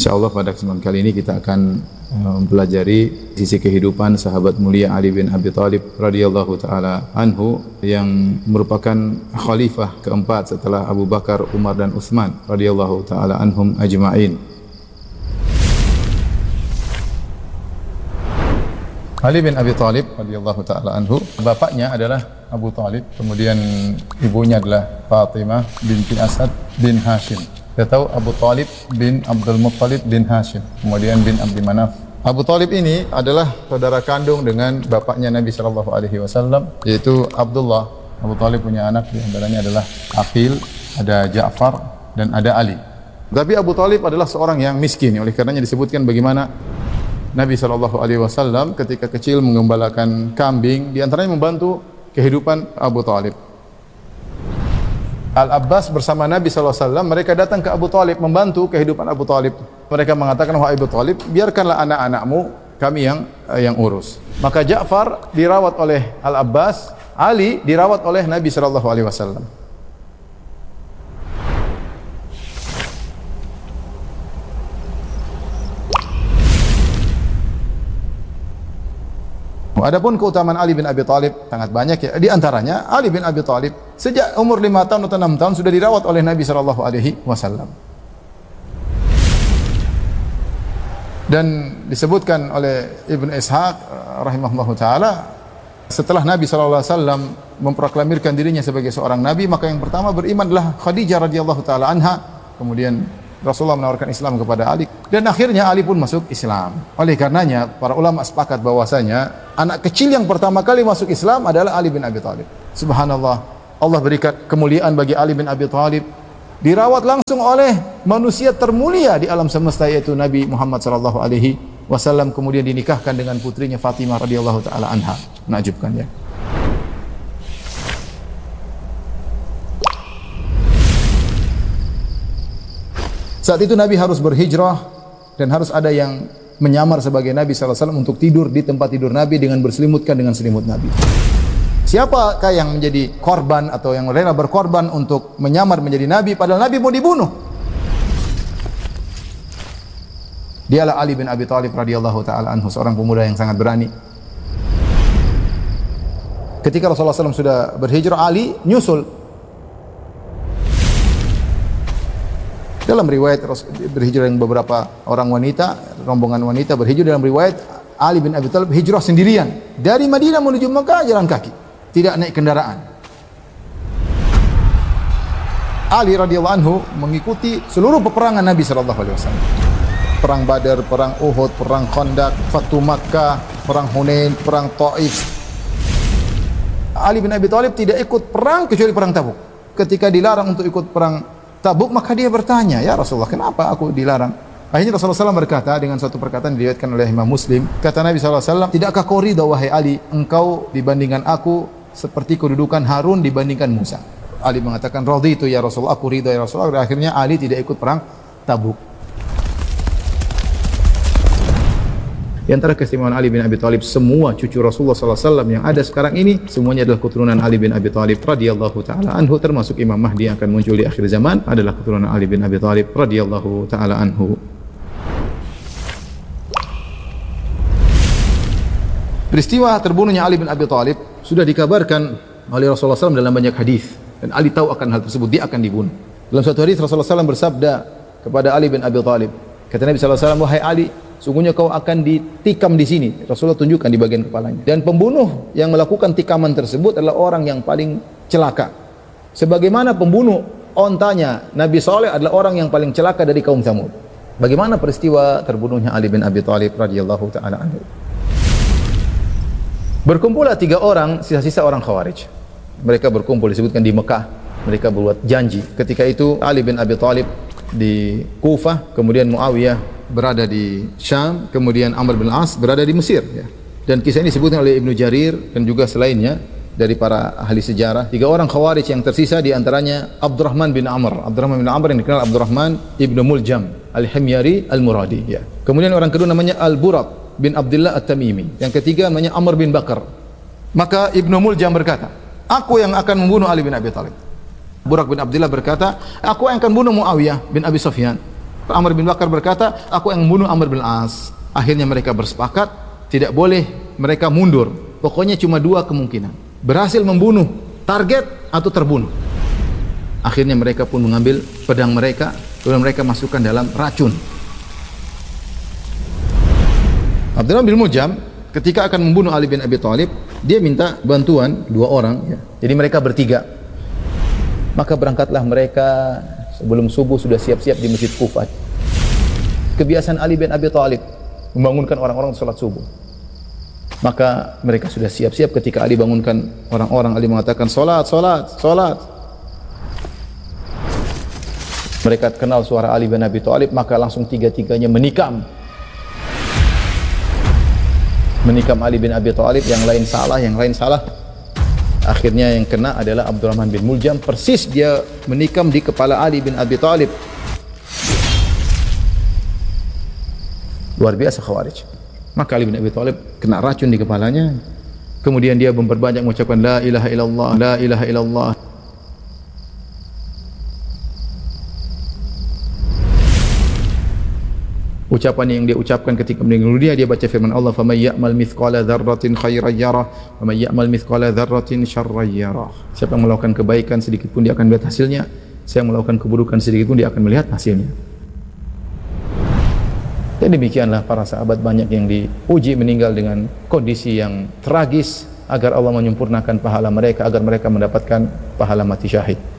Insyaallah pada kesempatan kali ini kita akan mempelajari sisi kehidupan sahabat mulia Ali bin Abi Thalib radhiyallahu taala anhu yang merupakan khalifah keempat setelah Abu Bakar, Umar dan Utsman radhiyallahu taala anhum ajma'in. Ali bin Abi Thalib radhiyallahu taala anhu, bapaknya adalah Abu Thalib, kemudian ibunya adalah Fatimah binti Asad bin Hashim. Kita tahu Abu Thalib bin Abdul Muttalib bin Hashim, kemudian bin Abdi Manaf. Abu Thalib ini adalah saudara kandung dengan bapaknya Nabi sallallahu alaihi wasallam, yaitu Abdullah. Abu Thalib punya anak, di antaranya adalah Aqil, ada Ja'far dan ada Ali. Tapi Abu Thalib adalah seorang yang miskin, oleh karenanya disebutkan bagaimana Nabi sallallahu alaihi wasallam ketika kecil mengembalakan kambing, di antaranya membantu kehidupan Abu Thalib. Al-Abbas bersama Nabi SAW, mereka datang ke Abu Thalib membantu kehidupan Abu Thalib. Mereka mengatakan, wahai Abu Thalib, biarkanlah anak-anakmu, kami yang urus. Maka Ja'far dirawat oleh Al-Abbas, Ali dirawat oleh Nabi SAW. Adapun keutamaan Ali bin Abi Thalib sangat banyak ya. Di antaranya Ali bin Abi Thalib sejak umur 5 tahun atau 6 tahun sudah dirawat oleh Nabi sallallahu alaihi wasallam. Dan disebutkan oleh Ibnu Ishaq rahimahullahu taala, setelah Nabi sallallahu alaihi wasallam memproklamirkan dirinya sebagai seorang nabi, maka yang pertama beriman adalah Khadijah radhiyallahu taala anha. Kemudian Rasulullah menawarkan Islam kepada Ali dan akhirnya Ali pun masuk Islam. Oleh karenanya para ulama sepakat bahwasanya anak kecil yang pertama kali masuk Islam adalah Ali bin Abi Thalib. Subhanallah, Allah berikan kemuliaan bagi Ali bin Abi Thalib, dirawat langsung oleh manusia termulia di alam semesta, yaitu Nabi Muhammad sallallahu alaihi wasallam, kemudian dinikahkan dengan putrinya Fatimah radhiyallahu taala anha. Menakjubkan ya. Saat itu Nabi harus berhijrah dan harus ada yang menyamar sebagai Nabi sallallahu alaihi wasallam untuk tidur di tempat tidur Nabi dengan berselimutkan dengan selimut Nabi. Siapakah yang menjadi korban atau yang rela berkorban untuk menyamar menjadi Nabi padahal Nabi mau dibunuh? Dialah Ali bin Abi Thalib radhiyallahu taala anhu, seorang pemuda yang sangat berani. Ketika Rasulullah SAW sudah berhijrah, Ali nyusul. Dalam riwayat berhijrah dengan beberapa orang wanita, rombongan wanita berhijrah. Dalam riwayat Ali bin Abi Thalib hijrah sendirian dari Madinah menuju Mekah jalan kaki, tidak naik kendaraan. Ali radhiyallahu anhu mengikuti seluruh peperangan Nabi sallallahu alaihi wasallam. Perang Badar, perang Uhud, perang Khandaq, Fatu Makkah, perang Hunain, perang Taif. Ali bin Abi Thalib tidak ikut perang kecuali perang Tabuk. Ketika dilarang untuk ikut perang Tabuk, maka dia bertanya, ya Rasulullah, kenapa aku dilarang? Akhirnya Rasulullah SAW berkata dengan suatu perkataan diriwayatkan oleh Imam Muslim, kata Nabi SAW, tidakkah kau ridha wahai Ali, engkau dibandingkan aku seperti kedudukan Harun dibandingkan Musa? Ali mengatakan, raditu ya Rasulullah, aku ridha ya Rasulullah. Akhirnya Ali tidak ikut perang Tabuk. Di antara keistimewaan Ali bin Abi Thalib, semua cucu Rasulullah SAW yang ada sekarang ini semuanya adalah keturunan Ali bin Abi Thalib radhiyallahu taala anhu, termasuk Imam Mahdi yang akan muncul di akhir zaman adalah keturunan Ali bin Abi Thalib radhiyallahu taala anhu. Peristiwa terbunuhnya Ali bin Abi Thalib sudah dikabarkan oleh Rasulullah SAW dalam banyak hadis, dan Ali tahu akan hal tersebut, dia akan dibunuh. Dalam suatu hadis Rasulullah SAW bersabda kepada Ali bin Abi Thalib, kata Nabi SAW, wahai Ali, sungguhnya kau akan ditikam di sini. Rasulullah tunjukkan di bagian kepalanya. Dan pembunuh yang melakukan tikaman tersebut adalah orang yang paling celaka. Sebagaimana pembunuh ontanya Nabi Saleh adalah orang yang paling celaka dari kaum Tsamud. Bagaimana peristiwa terbunuhnya Ali bin Abi Thalib radhiyallahu taala anhu? Berkumpullah 3 orang, sisa-sisa orang Khawarij. Mereka berkumpul, disebutkan di Mekah. Mereka berbuat janji. Ketika itu Ali bin Abi Thalib di Kufah, kemudian Muawiyah berada di Syam, kemudian Amr bin As berada di Mesir ya. Dan kisah ini disebutkan oleh Ibnu Jarir dan juga selainnya dari para ahli sejarah. 3 orang Khawarij yang tersisa, di antaranya Abdurrahman bin Amr. Abdurrahman bin Amr yang dikenal Abdurrahman ibnu Muljam Al-Himyari Al-Muradi ya. Kemudian orang kedua namanya Al-Buraq bin Abdullah At-Tamimi. Yang ketiga namanya Amr bin Bakar. Maka Ibnu Muljam berkata, aku yang akan membunuh Ali bin Abi Thalib. Buraq bin Abdullah berkata, aku yang akan bunuh Muawiyah bin Abi Sufyan. Amr bin Bakar berkata, aku yang membunuh Amr bin As. Akhirnya mereka bersepakat, tidak boleh mereka mundur. Pokoknya cuma dua kemungkinan. Berhasil membunuh target atau terbunuh. Akhirnya mereka pun mengambil pedang mereka, kemudian mereka masukkan dalam racun. Abdullah bin Mujam ketika akan membunuh Ali bin Abi Thalib, dia minta bantuan dua orang, ya. Jadi mereka bertiga. Maka berangkatlah mereka sebelum subuh sudah siap-siap di Masjid Kufah. Kebiasaan Ali bin Abi Thalib membangunkan orang-orang salat subuh. Maka mereka sudah siap-siap ketika Ali bangunkan orang-orang, Ali mengatakan salat, salat, salat. Mereka kenal suara Ali bin Abi Thalib, maka langsung tiga-tiganya menikam. Menikam Ali bin Abi Thalib, yang lain salah, yang lain salah. Akhirnya yang kena adalah Abdurrahman bin Muljam, persis dia menikam di kepala Ali bin Abi Thalib. Luar biasa Khawarij. Maka Ali bin Abi Thalib kena racun di kepalanya. Kemudian dia memperbanyak mengucapkan la ilaha illallah, la ilaha illallah. Ucapan yang dia ucapkan ketika meninggal dunia, dia baca firman Allah, "Faman ya'mal mithqala dzarratin khairan yarah, wa man ya'mal mithqala dzarratin syarran yarah." Siapa yang melakukan kebaikan sedikit pun dia akan melihat hasilnya, siapa yang melakukan keburukan sedikit pun dia akan melihat hasilnya. Dan demikianlah para sahabat banyak yang diuji meninggal dengan kondisi yang tragis agar Allah menyempurnakan pahala mereka, agar mereka mendapatkan pahala mati syahid.